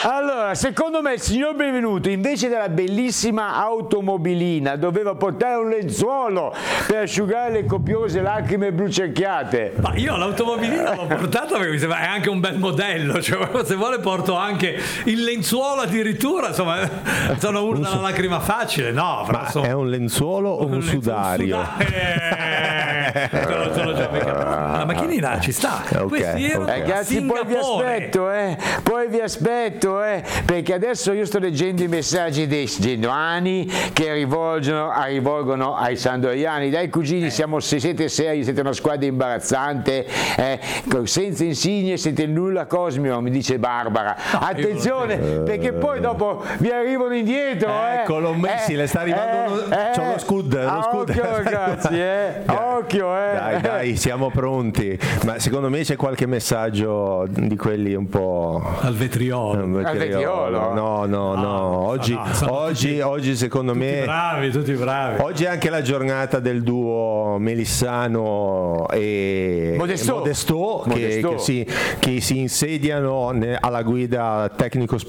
Allora, secondo me il signor Benvenuto, invece della bellissima automobilina, doveva portare un lenzuolo per asciugare le copiose lacrime bruciacchiate. Ma io l'automobilina l'ho portata perché mi sembra è anche un bel modello, cioè, se vuole porto anche il lenzuolo addirittura, insomma, sono una lacrima facile, no? Ma insomma, è un lenzuolo o un sudario? La macchinina ci sta. Ragazzi, poi vi aspetto, perché adesso io sto leggendo i messaggi dei genuani che rivolgono ai sandoriani. Dai cugini, se siete seri, siete una squadra imbarazzante, senza Insigne siete nulla Cosmio, mi dice Barbara. Attenzione, perché poi dopo vi arrivano indietro. Eccolo Messi, le sta arrivando c'ho lo scud. Occhio ragazzi, occhio. Dai, siamo pronti. Ma secondo me c'è qualche messaggio di quelli un po' al vetriolo. No. Oggi secondo me tutti bravi. Oggi è anche la giornata del duo Melissano e Modesto che si insediano alla guida tecnico